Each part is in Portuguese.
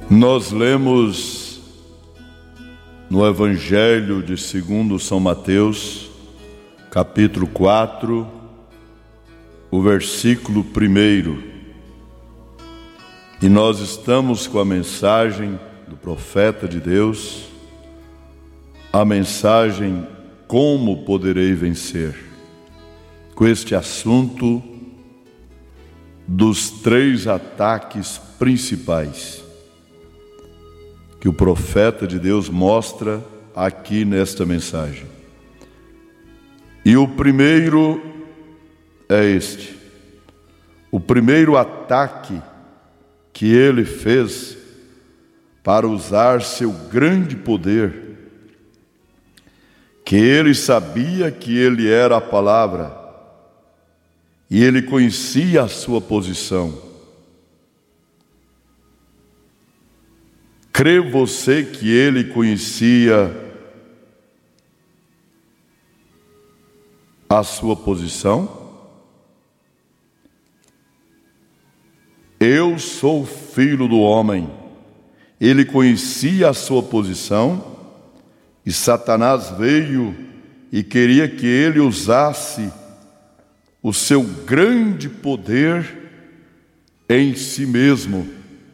Nós lemos no Evangelho de segundo São Mateus, capítulo 4, o versículo 1. E nós estamos com a mensagem do profeta de Deus, a mensagem Como Poderei Vencer, com este assunto dos 3 ataques principais que o profeta de Deus mostra aqui nesta mensagem. E o primeiro é este. O primeiro ataque que ele fez para usar seu grande poder, que ele sabia que ele era a palavra e ele conhecia a sua posição. Crê você que ele conhecia a sua posição? Eu sou filho do homem. Ele conhecia a sua posição e Satanás veio e queria que ele usasse o seu grande poder em si mesmo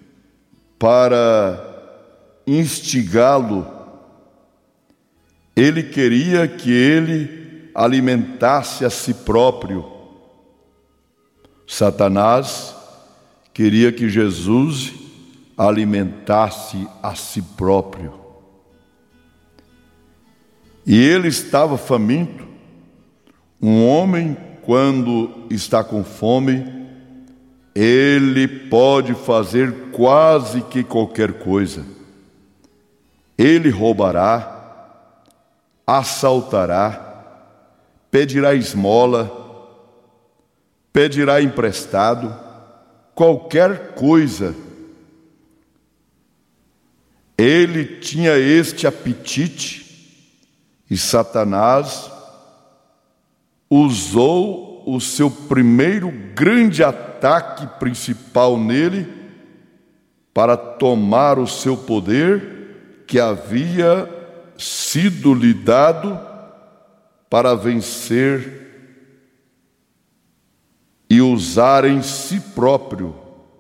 para instigá-lo. Ele queria que ele alimentasse a si próprio. Satanás queria que Jesus alimentasse a si próprio. E ele estava faminto. Um homem, quando está com fome, ele pode fazer quase que qualquer coisa. Ele roubará, assaltará, pedirá esmola, pedirá emprestado, qualquer coisa. Ele tinha este apetite e Satanás usou o seu primeiro grande ataque principal nele para tomar o seu poder que havia sido lhe dado para vencer e usar em si próprio.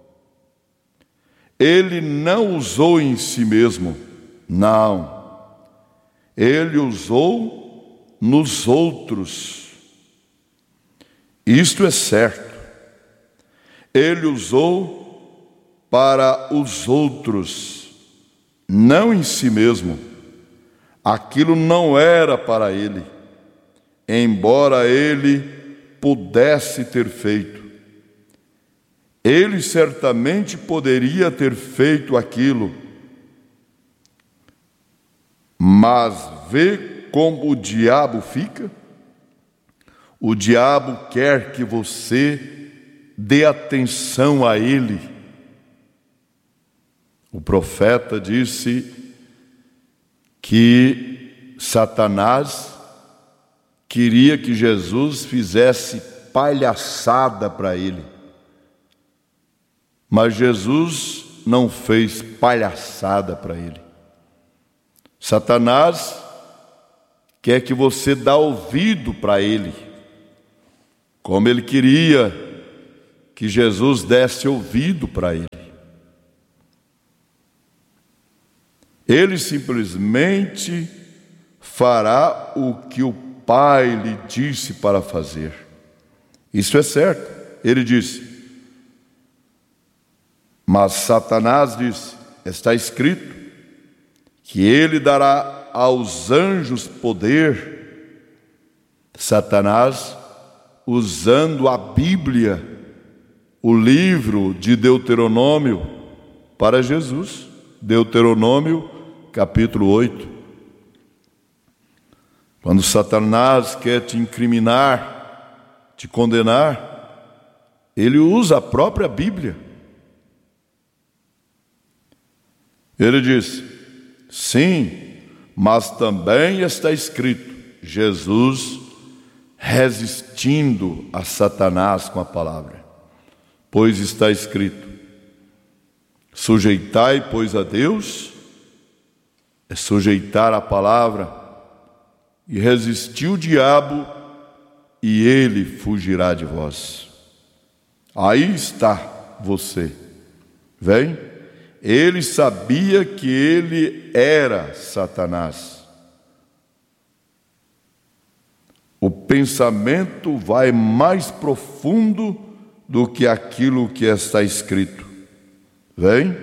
Ele não usou em si mesmo, não. Ele usou nos outros. Isto é certo. Ele usou para os outros, não em si mesmo. Aquilo não era para ele, embora ele pudesse ter feito. Ele certamente poderia ter feito aquilo, mas vê como o diabo fica? O diabo quer que você dê atenção a ele. O profeta disse que Satanás queria que Jesus fizesse palhaçada para ele. Mas Jesus não fez palhaçada para ele. Satanás quer que você dê ouvido para ele, como ele queria que Jesus desse ouvido para ele. Ele simplesmente fará o que o Pai lhe disse para fazer. Isso é certo. Ele disse. Mas Satanás disse, está escrito que ele dará aos anjos poder. Satanás, usando a Bíblia, o livro de Deuteronômio, para Jesus. Deuteronômio, capítulo 8. Quando Satanás quer te incriminar, te condenar, ele usa a própria Bíblia. Ele diz, sim, mas também está escrito, Jesus resistindo a Satanás com a palavra. Pois está escrito, Sujeitai, pois, a Deus, é sujeitar a palavra, e resistir o diabo, e ele fugirá de vós. Aí está você, vem? Ele sabia que ele era Satanás. O pensamento vai mais profundo do que aquilo que está escrito. Vem?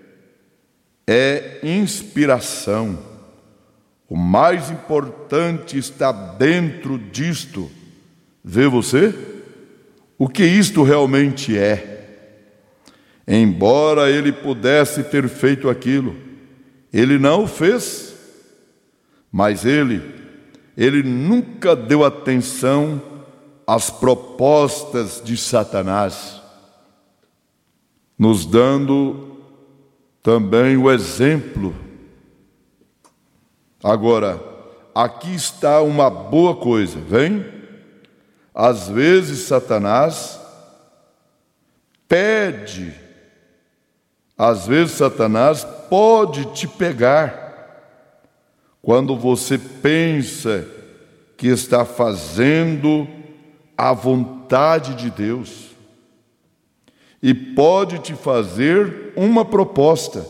É inspiração. O mais importante está dentro disto. Vê você? O que isto realmente é? Embora ele pudesse ter feito aquilo, ele não o fez, mas ele nunca deu atenção às propostas de Satanás, nos dando também o exemplo. Agora, aqui está uma boa coisa, vem? Às vezes Satanás pede, às vezes Satanás pode te pegar quando você pensa que está fazendo a vontade de Deus, e pode te fazer uma proposta.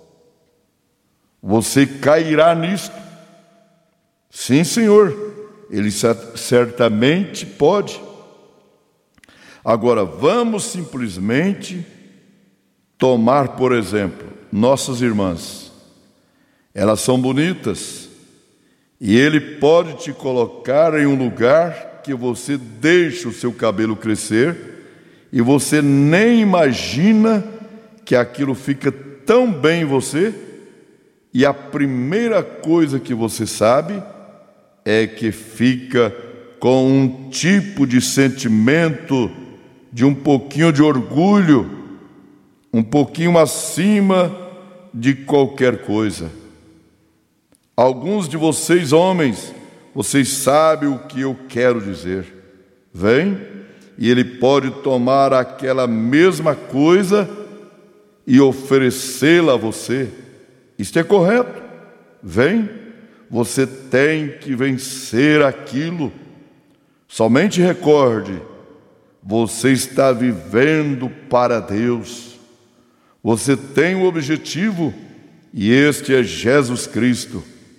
Você cairá nisto. Sim, Senhor, ele certamente pode. Agora, vamos simplesmente tomar, por exemplo, nossas irmãs. Elas são bonitas, e ele pode te colocar em um lugar que você deixa o seu cabelo crescer, e você nem imagina que aquilo fica tão bem em você, e a primeira coisa que você sabe é que fica com um tipo de sentimento de um pouquinho de orgulho, um pouquinho acima de qualquer coisa. Alguns de vocês, homens, vocês sabem o que eu quero dizer. Vem, e ele pode tomar aquela mesma coisa e oferecê-la a você. Isto é correto. Vem, você tem que vencer aquilo. Somente recorde, você está vivendo para Deus. Você tem um objetivo, e este é Jesus Cristo.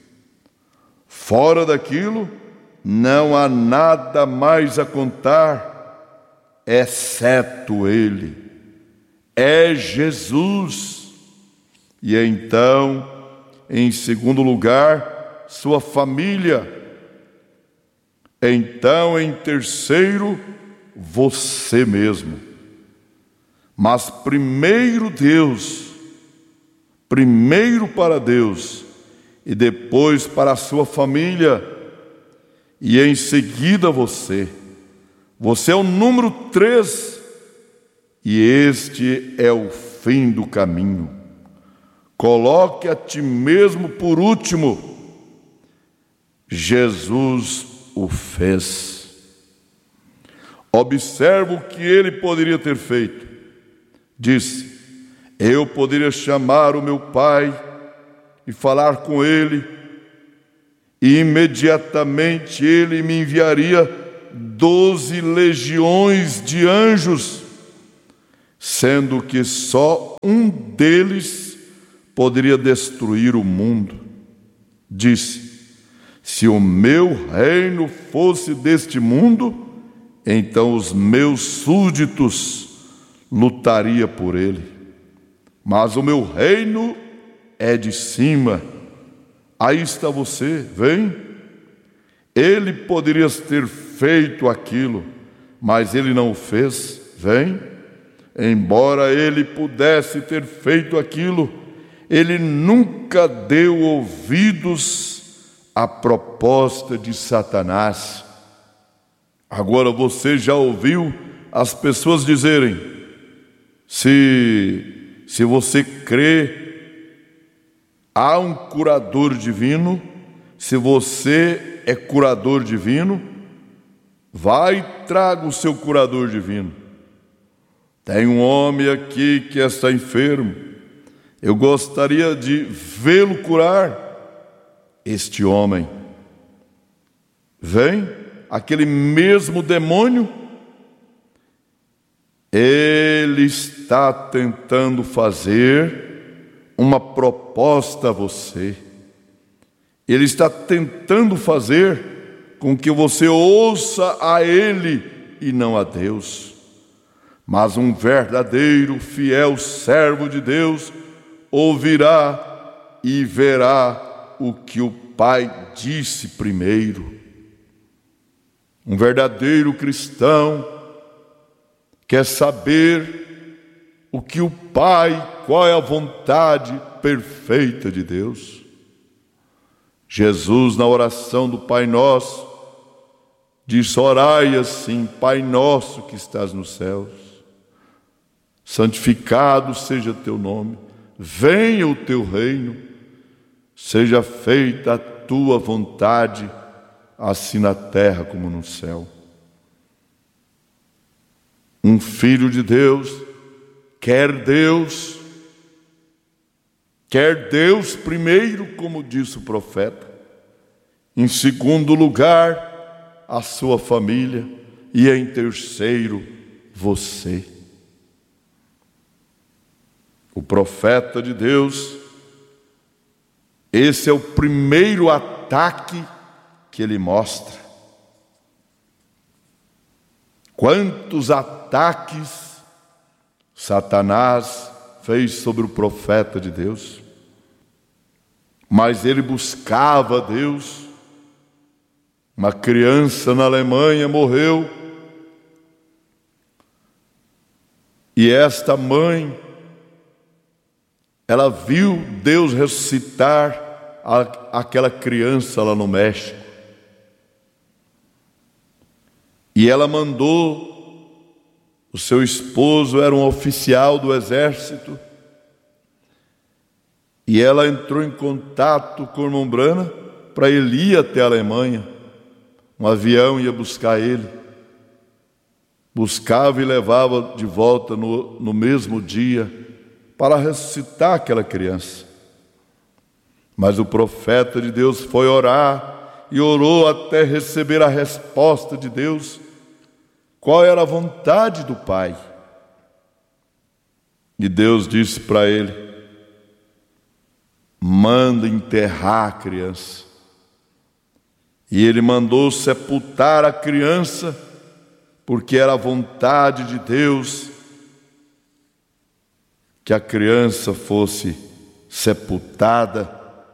Fora daquilo, não há nada mais a contar, exceto Ele. É Jesus. E então, em segundo lugar, sua família. Então, em terceiro, você mesmo. Mas primeiro Deus, primeiro para Deus, e depois para a sua família, e em seguida você. Você é o número 3, e este é o fim do caminho. Coloque a ti mesmo por último. Jesus o fez. Observa o que ele poderia ter feito. Disse: eu poderia chamar o meu pai e falar com ele, e imediatamente ele me enviaria 12 legiões de anjos, sendo que só um deles poderia destruir o mundo. Disse: se o meu reino fosse deste mundo, então os meus súditos lutariam por ele. Mas o meu reino é de cima. Aí está você, vem. Ele poderia ter feito aquilo, mas ele não o fez, vem. Embora ele pudesse ter feito aquilo, ele nunca deu ouvidos à proposta de Satanás. Agora você já ouviu as pessoas dizerem: se você crê, há um curador divino. Se você é curador divino, vai e traga o seu curador divino. Tem um homem aqui que está enfermo, Eu gostaria de vê-lo curar este homem. Vem aquele mesmo demônio, ele está tentando fazer uma proposta a você. Ele está tentando fazer com que você ouça a ele e não a Deus. Mas um verdadeiro, fiel servo de Deus ouvirá e verá o que o Pai disse primeiro. Um verdadeiro cristão quer saber o que o Pai, qual é a vontade perfeita de Deus. Jesus, na oração do Pai Nosso, disse: orai assim: Pai nosso que estás nos céus, santificado seja teu nome, venha o teu reino, seja feita a tua vontade, assim na terra como no céu. Um filho de Deus quer Deus primeiro, como disse o profeta. Em segundo lugar, a sua família. E em terceiro, você. O profeta de Deus, esse é o primeiro ataque que ele mostra. Quantos ataques Satanás fez sobre o profeta de Deus, mas ele buscava Deus. Uma criança na Alemanha morreu, e esta mãe, ela viu Deus ressuscitar aquela criança lá no México. E ela mandou, o seu esposo era um oficial do exército, e ela entrou em contato com o irmão Branham para ele ir até a Alemanha. Um avião ia buscar ele, buscava e levava de volta no mesmo dia, para ressuscitar aquela criança. Mas o profeta de Deus foi orar, e orou até receber a resposta de Deus, qual era a vontade do Pai. E Deus disse para ele: manda enterrar a criança. E ele mandou sepultar a criança, porque era a vontade de Deus que a criança fosse sepultada.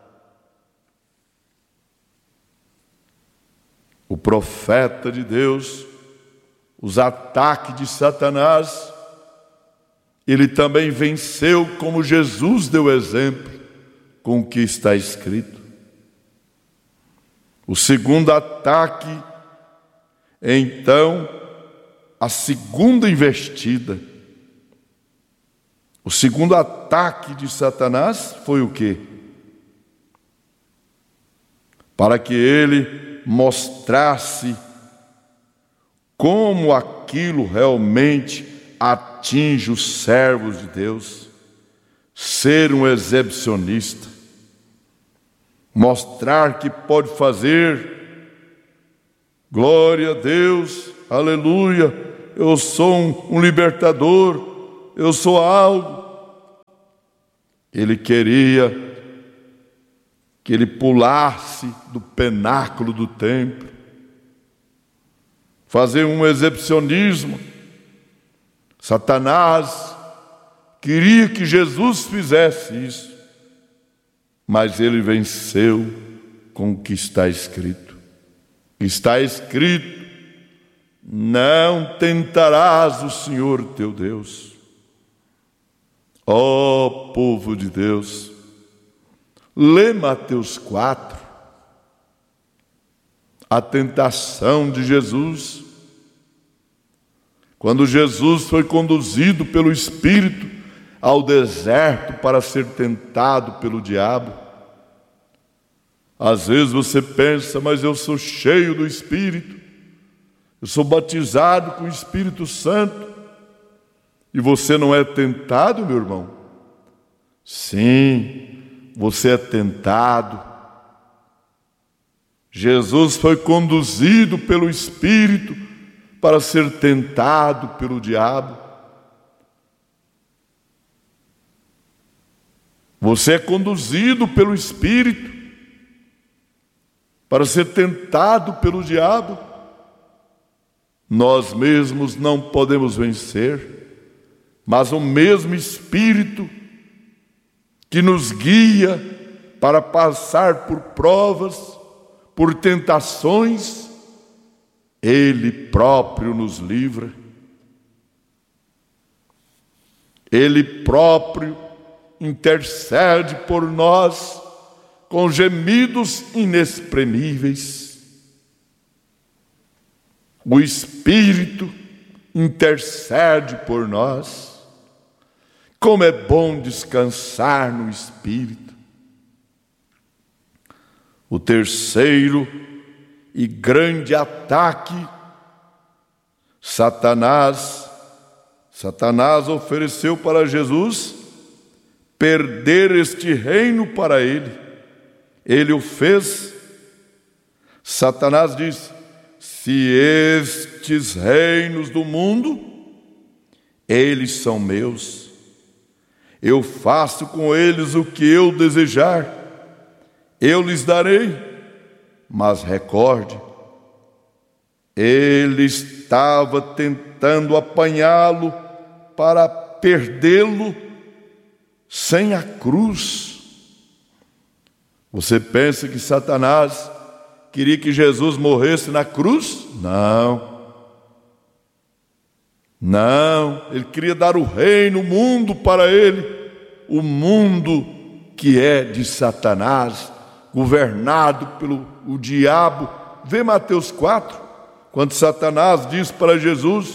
O profeta de Deus, os ataques de Satanás, ele também venceu, como Jesus deu exemplo, com o que está escrito. O segundo ataque, então, a segunda investida. O segundo ataque de Satanás foi o quê? Para que ele mostrasse como aquilo realmente atinge os servos de Deus. Ser um exibicionista, mostrar que pode fazer, glória a Deus, aleluia, eu sou um libertador, eu sou algo. Ele queria que ele pulasse do penáculo do templo, fazer um exibicionismo. Satanás queria que Jesus fizesse isso, mas ele venceu com o que está escrito. Está escrito: não tentarás o Senhor teu Deus. Ó povo de Deus, lê Mateus 4, a tentação de Jesus. Quando Jesus foi conduzido pelo Espírito ao deserto para ser tentado pelo diabo. Às vezes você pensa: mas eu sou cheio do Espírito, eu sou batizado com o Espírito Santo, e você não é tentado, meu irmão? Sim, você é tentado. Jesus foi conduzido pelo Espírito para ser tentado pelo diabo. Você é conduzido pelo Espírito para ser tentado pelo diabo. Nós mesmos não podemos vencer, mas o mesmo Espírito que nos guia para passar por provas, por tentações, Ele próprio nos livra. Ele próprio intercede por nós com gemidos inexprimíveis. O Espírito intercede por nós. Como é bom descansar no Espírito. O terceiro e grande ataque, Satanás ofereceu para Jesus perder este reino para ele. Ele o fez. Satanás disse: se estes reinos do mundo, eles são meus, eu faço com eles o que eu desejar, eu lhes darei. Mas recorde, ele estava tentando apanhá-lo para perdê-lo sem a cruz. Você pensa que Satanás queria que Jesus morresse na cruz? Não, ele queria dar o reino, o mundo para ele, o mundo que é de Satanás, governado pelo diabo. Vê Mateus 4, quando Satanás diz para Jesus: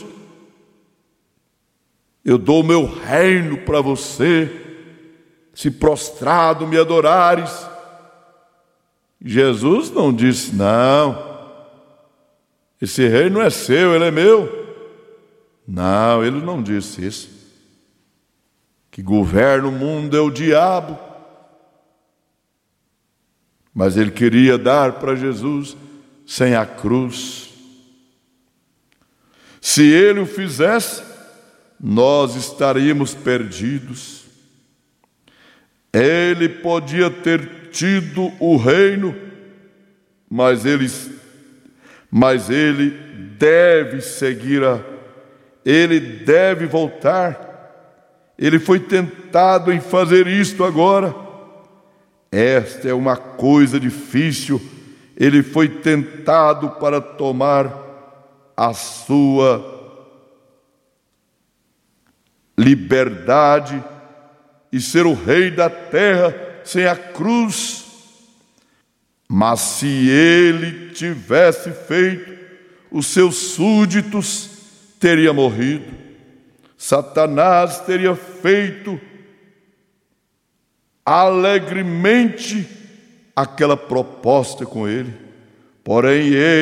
eu dou o meu reino para você, se prostrado me adorares. Jesus não disse: não, esse reino é seu, ele é meu. Não, ele não disse isso. Que governa o mundo é o diabo. Mas ele queria dar para Jesus sem a cruz. Se ele o fizesse, nós estaríamos perdidos. Ele podia ter tido o reino, mas ele deve seguir ele deve voltar. Ele foi tentado em fazer isto agora. Esta é uma coisa difícil. Ele foi tentado para tomar a sua liberdade e ser o rei da terra sem a cruz. Mas se ele tivesse feito, os seus súditos teria morrido. Satanás teria feito alegremente aquela proposta com ele. Porém, ele